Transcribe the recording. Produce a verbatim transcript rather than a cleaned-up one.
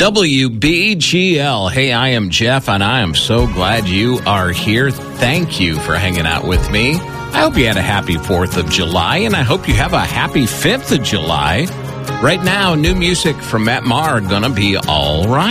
W B G L. Hey, I am Jeff, and I am so glad you are here. Thank you for hanging out with me. I hope you had a happy fourth of July, and I hope you have a happy fifth of July. Right now, new music from Matt Maher, Gonna Be All Right.